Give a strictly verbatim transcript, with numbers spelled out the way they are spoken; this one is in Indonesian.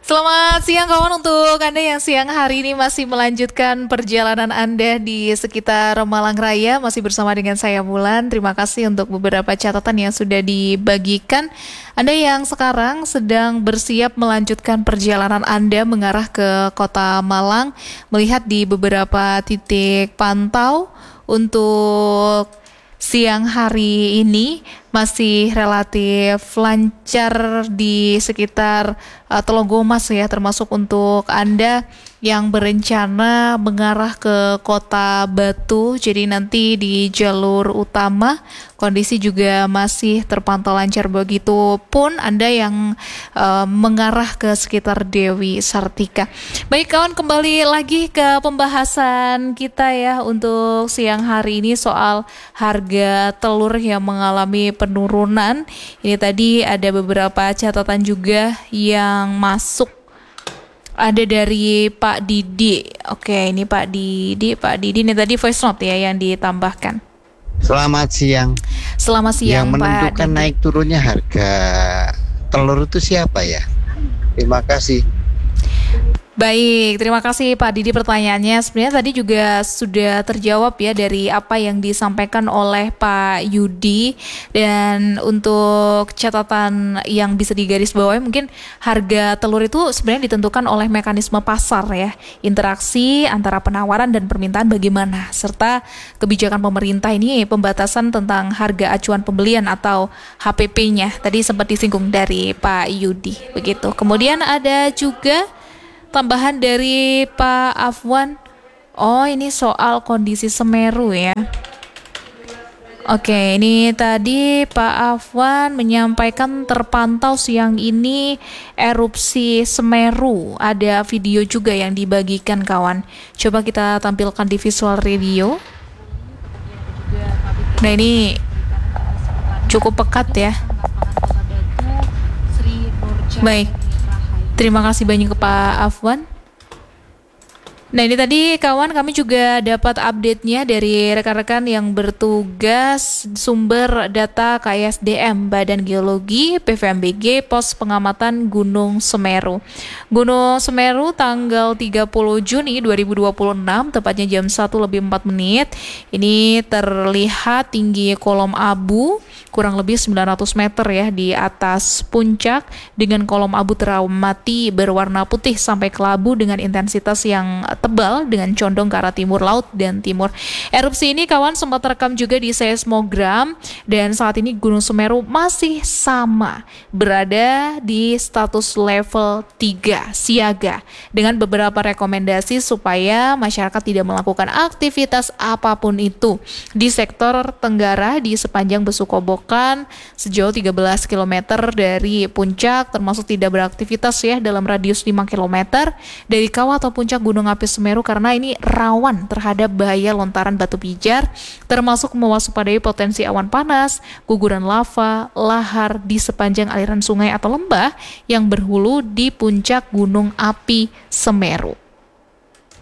Selamat siang kawan, untuk Anda yang siang hari ini masih melanjutkan perjalanan Anda di sekitar Malang Raya, masih bersama dengan saya Bulan. Terima kasih untuk beberapa catatan yang sudah dibagikan. Anda yang sekarang sedang bersiap melanjutkan perjalanan Anda mengarah ke Kota Malang, melihat di beberapa titik pantau untuk siang hari ini masih relatif lancar di sekitar uh, Telonggomas ya, termasuk untuk Anda yang berencana mengarah ke Kota Batu. Jadi nanti di jalur utama kondisi juga masih terpantau lancar, begitupun Anda yang uh, mengarah ke sekitar Dewi Sartika. Baik kawan, kembali lagi ke pembahasan kita ya untuk siang hari ini soal harga telur yang mengalami penurunan. Ini tadi ada beberapa catatan juga yang masuk. Ada dari Pak Didi. Oke, ini Pak Didi, Pak Didi ini tadi voice note ya yang ditambahkan. Selamat siang. Selamat siang, Yang menentukan Pak naik turunnya harga telur itu siapa ya? Terima kasih. Baik, terima kasih Pak Didi pertanyaannya. Sebenarnya tadi juga sudah terjawab ya dari apa yang disampaikan oleh Pak Yudi. Dan untuk catatan yang bisa digarisbawahi, mungkin harga telur itu sebenarnya ditentukan oleh mekanisme pasar ya. Interaksi antara penawaran dan permintaan bagaimana, serta kebijakan pemerintah ini pembatasan tentang harga acuan pembelian atau H P P-nya. Tadi sempat disinggung dari Pak Yudi, begitu. Kemudian ada juga tambahan dari Pak Afwan. Oh, ini soal kondisi Semeru ya. Oke, ini tadi Pak Afwan menyampaikan terpantau siang ini erupsi Semeru. Ada video juga yang dibagikan kawan. Coba kita tampilkan di visual radio. Nah, ini cukup pekat ya. Baik. Terima kasih banyak ke Pak Afwan. Nah, ini tadi kawan, kami juga dapat update-nya dari rekan-rekan yang bertugas sumber data K I S D M, Badan Geologi, P V M B G, Pos Pengamatan Gunung Semeru. Gunung Semeru tanggal tiga puluh Juni dua ribu dua puluh enam, tepatnya jam satu lebih empat menit. Ini terlihat tinggi kolom abu kurang lebih sembilan ratus meter ya di atas puncak, dengan kolom abu teramati berwarna putih sampai kelabu dengan intensitas yang tebal dengan condong ke arah timur laut dan timur. Erupsi ini kawan sempat terekam juga di seismogram, dan saat ini Gunung Semeru masih sama berada di status level tiga siaga, dengan beberapa rekomendasi supaya masyarakat tidak melakukan aktivitas apapun itu di sektor tenggara di sepanjang Besukobokan sejauh tiga belas kilometer dari puncak, termasuk tidak beraktivitas ya dalam radius lima kilometer dari kawah atau puncak Gunung Api Semeru, karena ini rawan terhadap bahaya lontaran batu pijar, termasuk mewaspadai potensi awan panas, guguran lava, lahar di sepanjang aliran sungai atau lembah yang berhulu di puncak Gunung Api Semeru.